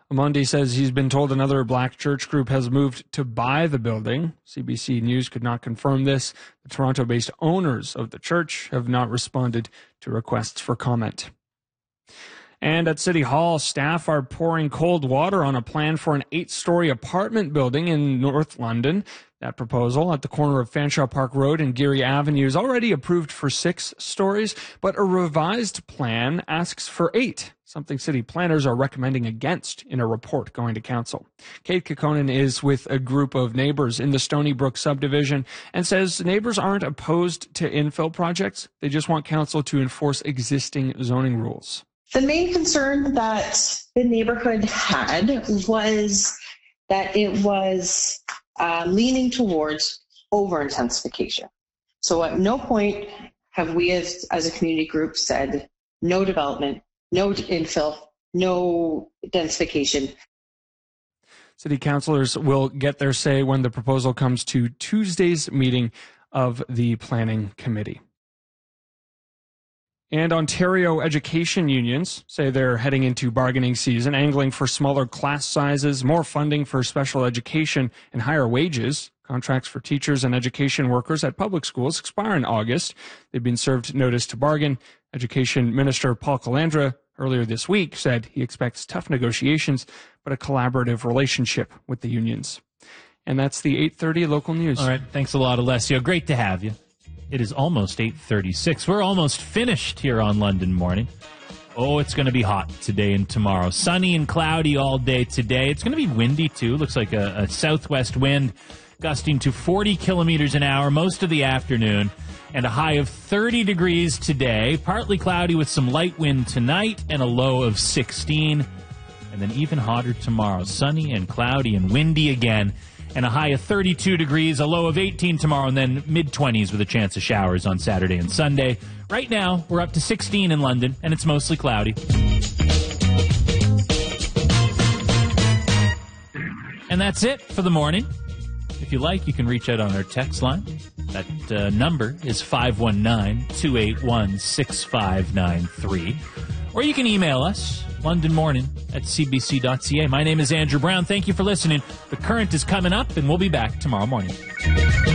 Amundi says he's been told another black church group has moved to buy the building. CBC News could not confirm this. The Toronto-based owners of the church have not responded to requests for comment. And at City Hall, staff are pouring cold water on a plan for an 8-story apartment building in North London. That proposal at the corner of Fanshawe Park Road and Geary Avenue is already approved for 6 stories, but a revised plan asks for 8, something city planners are recommending against in a report going to council. Kate Kekkonen is with a group of neighbors in the Stony Brook subdivision and says neighbors aren't opposed to infill projects. They just want council to enforce existing zoning rules. The main concern that the neighborhood had was that it was leaning towards over-intensification. So at no point have we as a community group said no development, no infill, no densification. City councilors will get their say when the proposal comes to Tuesday's meeting of the Planning Committee. And Ontario education unions say they're heading into bargaining season, angling for smaller class sizes, more funding for special education, and higher wages. Contracts for teachers and education workers at public schools expire in August. They've been served notice to bargain. Education Minister Paul Calandra earlier this week said he expects tough negotiations, but a collaborative relationship with the unions. And that's the 8:30 local news. All right. Thanks a lot, Alessio. Great to have you. It is almost 8:36. We're almost finished here on London Morning. Oh, it's going to be hot today and tomorrow. Sunny and cloudy all day today. It's going to be windy, too. Looks like a southwest wind gusting to 40 kilometers an hour most of the afternoon. And a high of 30 degrees today. Partly cloudy with some light wind tonight and a low of 16. And then even hotter tomorrow. Sunny and cloudy and windy again. And a high of 32 degrees, a low of 18 tomorrow, and then mid-20s with a chance of showers on Saturday and Sunday. Right now, we're up to 16 in London, and it's mostly cloudy. And that's it for the morning. If you like, you can reach out on our text line. That number is 519-281-6593. Or you can email us, londonmorning@cbc.ca. My name is Andrew Brown. Thank you for listening. The Current is coming up, and we'll be back tomorrow morning.